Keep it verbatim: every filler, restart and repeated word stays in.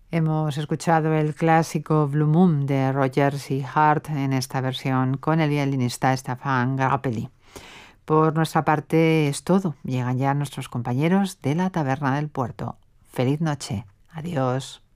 Hemos escuchado el clásico Blue Moon de Rodgers y Hart en esta versión con el violinista Stefan Grappelli. Por nuestra parte es todo. Llegan ya nuestros compañeros de la Taberna del Puerto. Feliz noche. Adiós.